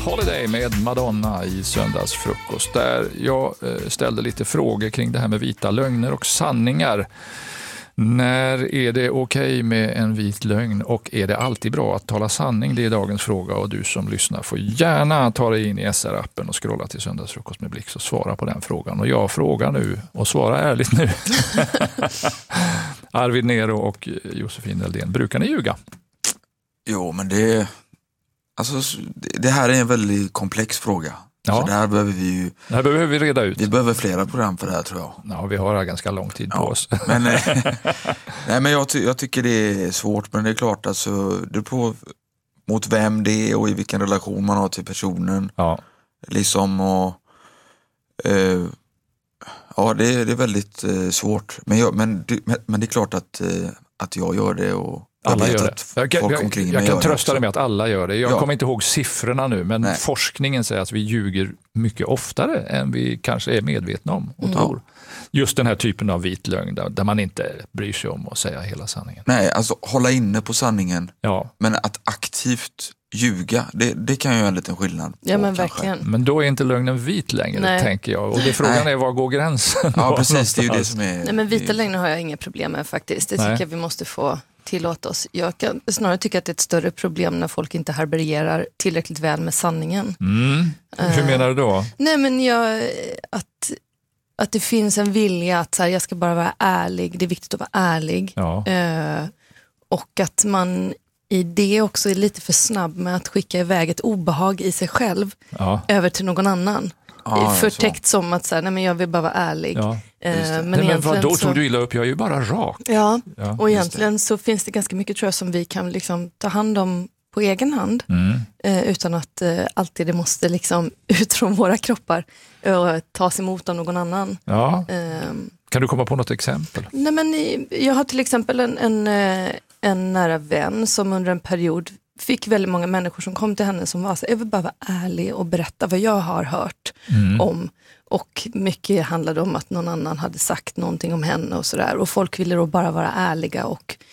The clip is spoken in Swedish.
Holiday med Madonna i söndagsfrukost, där jag ställde lite frågor kring det här med vita lögner och sanningar. När är det okej med en vit lögn och är det alltid bra att tala sanning? Det är dagens fråga, och du som lyssnar får gärna ta dig in i SR-appen och scrolla till söndagsfrukost med Blix och svara på den frågan. Och jag frågar nu och svara ärligt nu. Arvid Nero och Josefin Eldén, brukar ni ljuga? Jo, men det här är en väldigt komplex fråga. Ja. Så det här behöver vi reda ut. Vi behöver flera program för det här, tror jag. Ja, vi har ganska lång tid på oss. Men, nej, men jag tycker det är svårt, men det är klart, alltså, det är på mot vem det är och i vilken relation man har till personen. Ja. Liksom, och det är väldigt svårt. Men det är klart att jag gör det, och alla gör det. Jag kan trösta dig med att alla gör det. Jag kommer inte ihåg siffrorna nu, men forskningen säger att vi ljuger mycket oftare än vi kanske är medvetna om och tror. Just den här typen av vit lögn där man inte bryr sig om att säga hela sanningen. Nej, alltså hålla inne på sanningen. Ja. Men att aktivt ljuga, det kan ju göra en liten skillnad. Ja, men verkligen. Men då är inte lögnen vit längre, tänker jag. Och frågan är, var går gränsen? Ja, precis, det är ju det som är... Nej, men vita lögner har jag inga problem med faktiskt. Det tycker jag vi måste få tillåta oss. Jag kan snarare tycka att det är ett större problem när folk inte härbärgerar tillräckligt väl med sanningen. Hur menar du då? Nej, men att det finns en vilja att så här, jag ska bara vara ärlig. Det är viktigt att vara ärlig. Ja. Och att man i det också är lite för snabb med att skicka iväg ett obehag i sig själv över till någon annan. Förtäckt som att så här, nej, men jag vill bara vara ärlig. Ja, men då tog du illa upp, jag är ju bara rak. Ja, och egentligen så finns det ganska mycket, tror jag, som vi kan liksom ta hand om på egen hand. Utan att alltid det måste liksom ut från våra kroppar och tas emot av någon annan. Ja. Kan du komma på något exempel? Nej, men jag har till exempel en nära vän som under en period fick väldigt många människor som kom till henne som var så, jag vill bara vara ärlig och berätta vad jag har hört om. Och mycket handlade om att någon annan hade sagt någonting om henne och sådär. Och folk ville då bara vara ärliga och